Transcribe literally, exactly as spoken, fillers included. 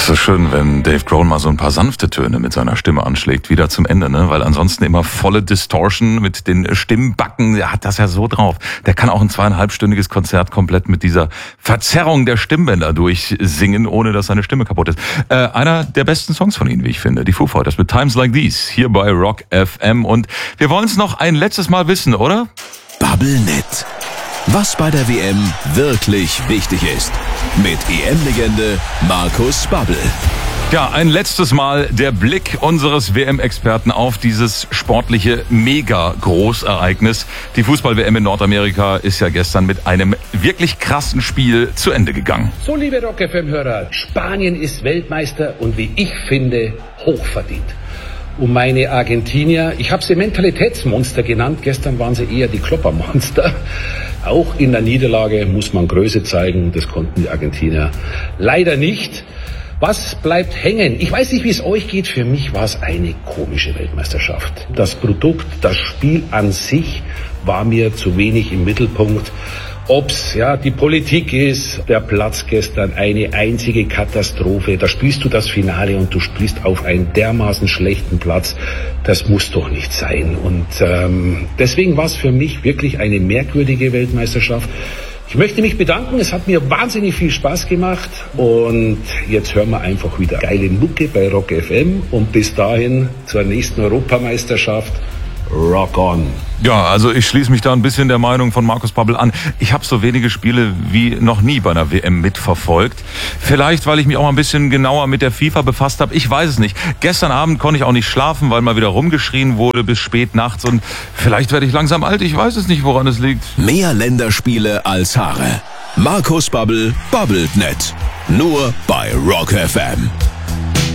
so schön, wenn Dave Grohl mal so ein paar sanfte Töne mit seiner Stimme anschlägt, wieder zum Ende, ne? Weil ansonsten immer volle Distortion mit den Stimmbacken, der hat das ja so drauf. Der kann auch ein zweieinhalbstündiges Konzert komplett mit dieser Verzerrung der Stimmbänder durchsingen, ohne dass seine Stimme kaputt ist. Äh, einer der besten Songs von ihnen, wie ich finde, die Foo Fighters mit Times Like These, hier bei Rock F M. Und wir wollen es noch ein letztes Mal wissen, oder? Bubblenet. Was bei der W M wirklich wichtig ist. Mit E M-Legende Markus Babbel. Ja, ein letztes Mal der Blick unseres W M-Experten auf dieses sportliche Mega-Großereignis. Die Fußball-W M in Nordamerika ist ja gestern mit einem wirklich krassen Spiel zu Ende gegangen. So, liebe Rock F M-Hörer, Spanien ist Weltmeister und wie ich finde, hochverdient. Und meine Argentinier, ich habe sie Mentalitätsmonster genannt, gestern waren sie eher die Kloppermonster. Auch in der Niederlage muss man Größe zeigen, das konnten die Argentinier leider nicht. Was bleibt hängen? Ich weiß nicht, wie es euch geht, für mich war es eine komische Weltmeisterschaft. Das Produkt, das Spiel an sich war mir zu wenig im Mittelpunkt. Ob's ja die Politik ist, der Platz gestern eine einzige Katastrophe. Da spielst du das Finale und du spielst auf einen dermaßen schlechten Platz. Das muss doch nicht sein. Und ähm, deswegen war es für mich wirklich eine merkwürdige Weltmeisterschaft. Ich möchte mich bedanken, es hat mir wahnsinnig viel Spaß gemacht. Und jetzt hören wir einfach wieder geile Mucke bei Rock F M. Und bis dahin zur nächsten Europameisterschaft. Rock on. Ja, also ich schließe mich da ein bisschen der Meinung von Markus Babbel an. Ich habe so wenige Spiele wie noch nie bei einer W M mitverfolgt. Vielleicht, weil ich mich auch mal ein bisschen genauer mit der FIFA befasst habe. Ich weiß es nicht. Gestern Abend konnte ich auch nicht schlafen, weil mal wieder rumgeschrien wurde bis spät nachts. Und vielleicht werde ich langsam alt. Ich weiß es nicht, woran es liegt. Mehr Länderspiele als Haare. Markus Babbel babbelt net. Nur bei Rock F M.